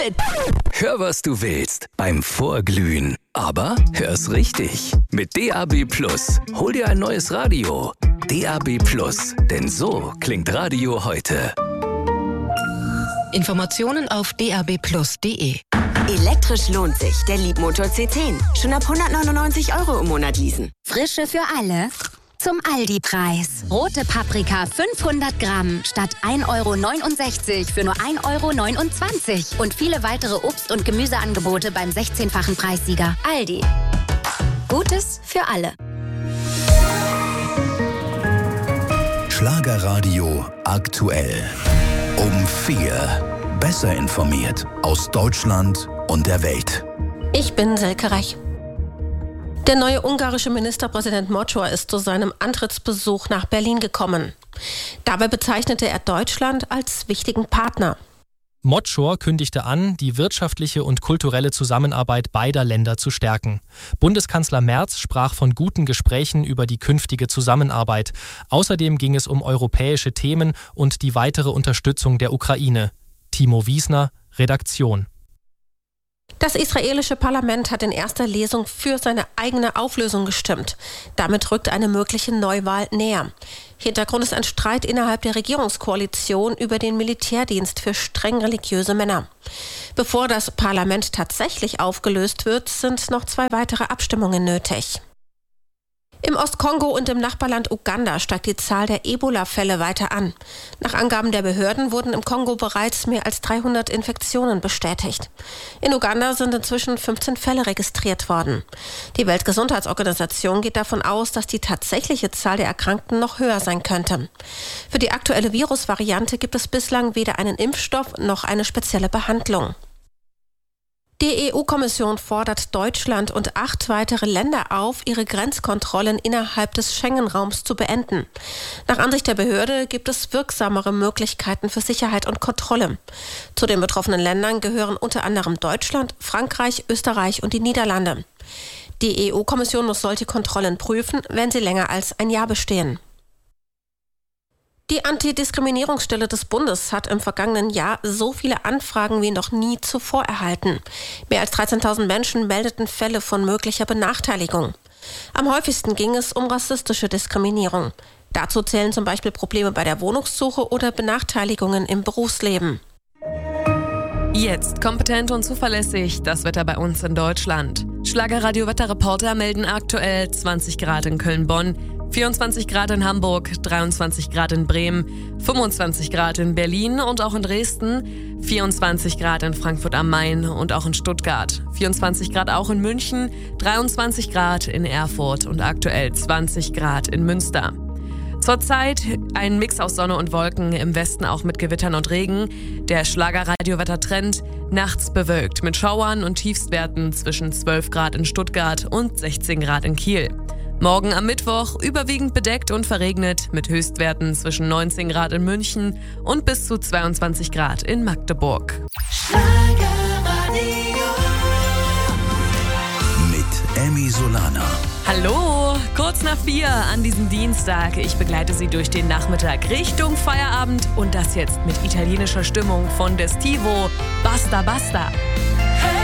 it! Hör, was du willst beim Vorglühen. Aber hör's richtig. Mit DAB+. Hol dir ein neues Radio. DAB+. Denn so klingt Radio heute. Informationen auf dab+.de. Elektrisch lohnt sich. Der Leapmotor C10. Schon ab 199 € im Monat leasen. Frische für alle. Zum Aldi-Preis. Rote Paprika 500 Gramm statt 1,69 € für nur 1,29 €. Und viele weitere Obst- und Gemüseangebote beim 16-fachen Preissieger. Aldi. Gutes für alle. Schlagerradio aktuell. Um 4. Besser informiert aus Deutschland und der Welt. Ich bin Silke Reich. Der neue ungarische Ministerpräsident Mocor ist zu seinem Antrittsbesuch nach Berlin gekommen. Dabei bezeichnete er Deutschland als wichtigen Partner. Mocor kündigte an, die wirtschaftliche und kulturelle Zusammenarbeit beider Länder zu stärken. Bundeskanzler Merz sprach von guten Gesprächen über die künftige Zusammenarbeit. Außerdem ging es um europäische Themen und die weitere Unterstützung der Ukraine. Timo Wiesner, Redaktion. Das israelische Parlament hat in erster Lesung für seine eigene Auflösung gestimmt. Damit rückt eine mögliche Neuwahl näher. Hintergrund ist ein Streit innerhalb der Regierungskoalition über den Militärdienst für streng religiöse Männer. Bevor das Parlament tatsächlich aufgelöst wird, sind noch 2 weitere Abstimmungen nötig. Im Ostkongo und im Nachbarland Uganda steigt die Zahl der Ebola-Fälle weiter an. Nach Angaben der Behörden wurden im Kongo bereits mehr als 300 Infektionen bestätigt. In Uganda sind inzwischen 15 Fälle registriert worden. Die Weltgesundheitsorganisation geht davon aus, dass die tatsächliche Zahl der Erkrankten noch höher sein könnte. Für die aktuelle Virusvariante gibt es bislang weder einen Impfstoff noch eine spezielle Behandlung. Die EU-Kommission fordert Deutschland und 8 weitere Länder auf, ihre Grenzkontrollen innerhalb des Schengen-Raums zu beenden. Nach Ansicht der Behörde gibt es wirksamere Möglichkeiten für Sicherheit und Kontrolle. Zu den betroffenen Ländern gehören unter anderem Deutschland, Frankreich, Österreich und die Niederlande. Die EU-Kommission muss solche Kontrollen prüfen, wenn sie länger als ein Jahr bestehen. Die Antidiskriminierungsstelle des Bundes hat im vergangenen Jahr so viele Anfragen wie noch nie zuvor erhalten. Mehr als 13.000 Menschen meldeten Fälle von möglicher Benachteiligung. Am häufigsten ging es um rassistische Diskriminierung. Dazu zählen zum Beispiel Probleme bei der Wohnungssuche oder Benachteiligungen im Berufsleben. Jetzt kompetent und zuverlässig das Wetter bei uns in Deutschland. Schlagerradio-Wetterreporter melden aktuell 20 Grad in Köln-Bonn, 24 Grad in Hamburg, 23 Grad in Bremen, 25 Grad in Berlin und auch in Dresden, 24 Grad in Frankfurt am Main und auch in Stuttgart, 24 Grad auch in München, 23 Grad in Erfurt und aktuell 20 Grad in Münster. Zurzeit ein Mix aus Sonne und Wolken, im Westen auch mit Gewittern und Regen. Der Schlagerradio-Wettertrend nachts bewölkt mit Schauern und Tiefstwerten zwischen 12 Grad in Stuttgart und 16 Grad in Kiel. Morgen am Mittwoch überwiegend bedeckt und verregnet mit Höchstwerten zwischen 19 Grad in München und bis zu 22 Grad in Magdeburg. Mit Emmy Solana. Hallo, kurz nach 4 an diesem Dienstag. Ich begleite Sie durch den Nachmittag Richtung Feierabend und das jetzt mit italienischer Stimmung von Destivo. Basta, basta.